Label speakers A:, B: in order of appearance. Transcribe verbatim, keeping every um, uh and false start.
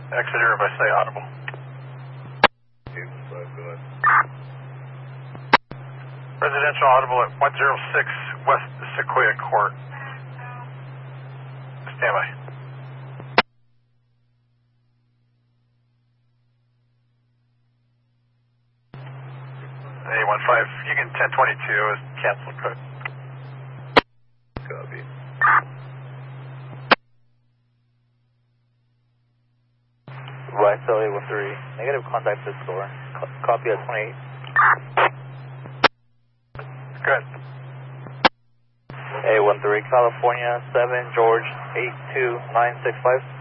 A: Exeter by say audible. Residential audible at one oh six West Sequoia Court. Stand by. A one five, you can ten twenty-two is canceled code.
B: Copy.
C: West L A one three, negative contact this door. Co copy at twenty-eight.
A: Good.
C: A one three, California seven, George eight two nine six five.